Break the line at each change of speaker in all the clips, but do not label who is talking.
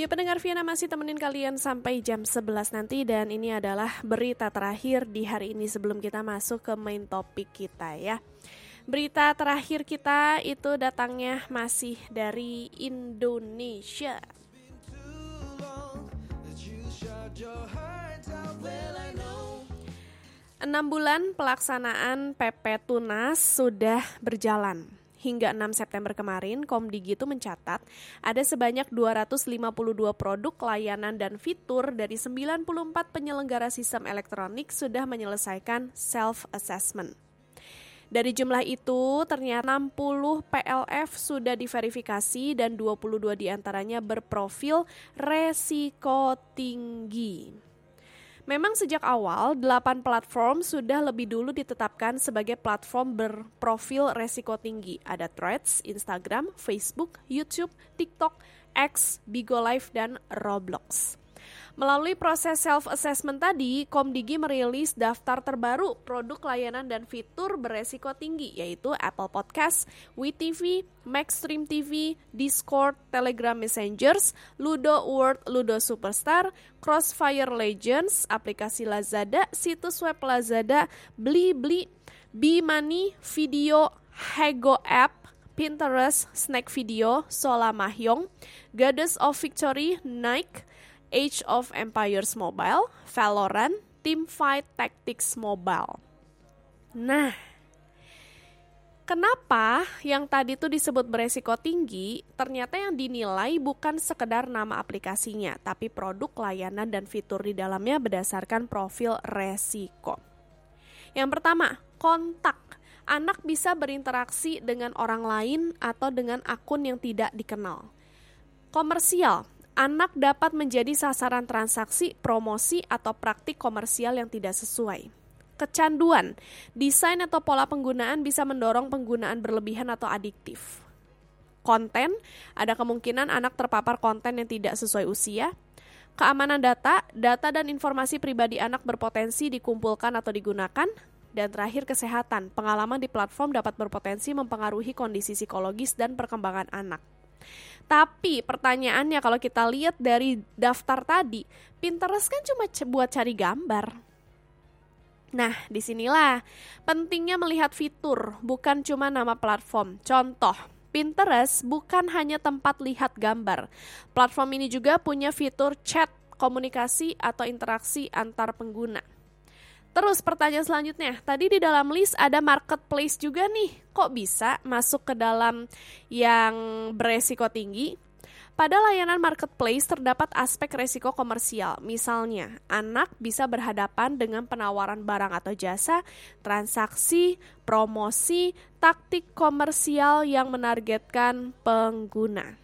Ya pendengar Viana masih temenin kalian sampai jam 11 nanti dan ini adalah berita terakhir di hari ini sebelum kita masuk ke main topik kita ya. Berita terakhir kita itu datangnya masih dari Indonesia. 6 bulan pelaksanaan PP Tunas sudah berjalan. Hingga 6 September kemarin, Komdigi itu mencatat ada sebanyak 252 produk, layanan, dan fitur dari 94 penyelenggara sistem elektronik sudah menyelesaikan self-assessment. Dari jumlah itu, ternyata 60 PLF sudah diverifikasi dan 22 diantaranya berprofil resiko tinggi. Memang sejak awal, 8 platform sudah lebih dulu ditetapkan sebagai platform berprofil resiko tinggi. Ada Threads, Instagram, Facebook, YouTube, TikTok, X, Bigo Live, dan Roblox. Melalui proses self-assessment tadi, Komdigi merilis daftar terbaru produk layanan dan fitur beresiko tinggi, yaitu Apple Podcast, WeTV, Maxstream TV, Discord, Telegram Messengers, Ludo World, Ludo Superstar, Crossfire Legends, aplikasi Lazada, situs web Lazada, Blibli, B-Money, Video, Hego App, Pinterest, Snack Video, Sola Mahyong, Goddess of Victory, Nike, Age of Empires Mobile, Valorant, Teamfight Tactics Mobile. Nah, kenapa yang tadi tuh disebut beresiko tinggi, ternyata yang dinilai bukan sekedar nama aplikasinya, tapi produk, layanan, dan fitur di dalamnya berdasarkan profil resiko. Yang pertama, kontak. Anak bisa berinteraksi dengan orang lain atau dengan akun yang tidak dikenal. Komersial. Anak dapat menjadi sasaran transaksi, promosi, atau praktik komersial yang tidak sesuai. Kecanduan, desain atau pola penggunaan bisa mendorong penggunaan berlebihan atau adiktif. Konten, ada kemungkinan anak terpapar konten yang tidak sesuai usia. Keamanan data dan informasi pribadi anak berpotensi dikumpulkan atau digunakan. Dan terakhir kesehatan, pengalaman di platform dapat berpotensi mempengaruhi kondisi psikologis dan perkembangan anak. Tapi pertanyaannya kalau kita lihat dari daftar tadi, Pinterest kan cuma buat cari gambar. Nah, disinilah pentingnya melihat fitur, bukan cuma nama platform. Contoh, Pinterest bukan hanya tempat lihat gambar. Platform ini juga punya fitur chat, komunikasi, atau interaksi antar pengguna. Terus pertanyaan selanjutnya, tadi di dalam list ada marketplace juga nih. Kok bisa masuk ke dalam yang beresiko tinggi? Pada layanan marketplace terdapat aspek resiko komersial. Misalnya, anak bisa berhadapan dengan penawaran barang atau jasa, transaksi, promosi, taktik komersial yang menargetkan pengguna.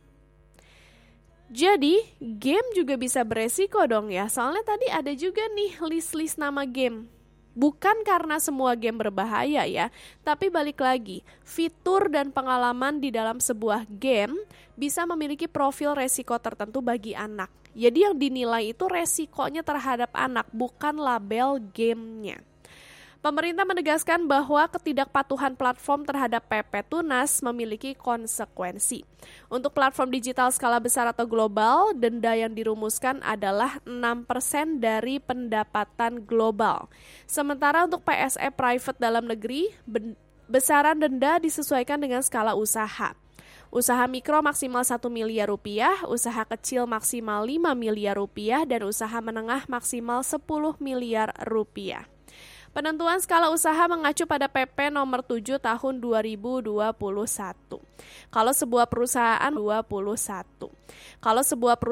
Jadi, game juga bisa beresiko dong ya. Soalnya tadi ada juga nih list-list nama game. Bukan karena semua game berbahaya ya, tapi balik lagi, fitur dan pengalaman di dalam sebuah game bisa memiliki profil resiko tertentu bagi anak. Jadi yang dinilai itu resikonya terhadap anak, bukan label gamenya. Pemerintah menegaskan bahwa ketidakpatuhan platform terhadap PP Tunas memiliki konsekuensi. Untuk platform digital skala besar atau global, denda yang dirumuskan adalah 6% dari pendapatan global. Sementara untuk PSE private dalam negeri, besaran denda disesuaikan dengan skala usaha. Usaha mikro maksimal 1 miliar rupiah, usaha kecil maksimal 5 miliar rupiah, dan usaha menengah maksimal 10 miliar rupiah. Penentuan skala usaha mengacu pada PP nomor 7 tahun 2021. Kalau sebuah perusahaan